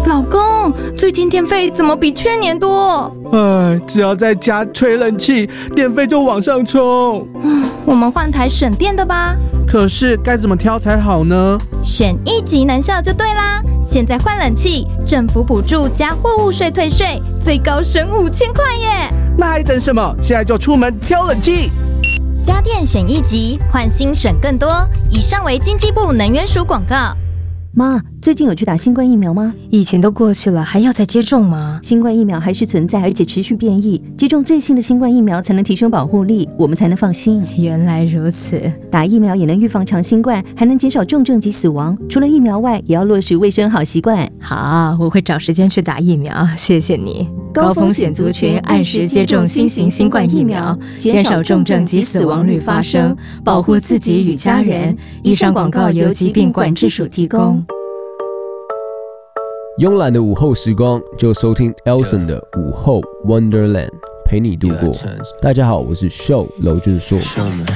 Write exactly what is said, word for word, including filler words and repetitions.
老公，最近电费怎么比去年多？ 哎，只要在家吹冷气，电费就往上冲。 我们换台省电的吧。 可是该怎么挑才好呢？ 选一级能效就对啦！现在换冷气，政府补助加货物税退税，最高省五千块耶！ 那还等什么？现在就出门挑冷气。 家电选一级，换新省更多。以上为经济部能源署广告。 妈，最近有去打新冠疫苗吗？ 疫情都过去了，还要再接种吗？ 新冠疫苗还是存在，而且持续变异。接种最新的新冠疫苗才能提升保护力，我们才能放心。 原来如此， 打疫苗也能预防长新冠，还能减少重症及死亡。除了疫苗外，也要落实卫生好习惯。 好，我会找时间去打疫苗，谢谢你。高风险族群按时接种新型新冠疫苗，减少重症及死亡率发生，保护自己与家人。以上广告由疾病管制署提供。 慵懒的午后时光，就收听 Elson 的午后 Wonderland， 陪你度过。大家好，我是 Show 娄俊硕。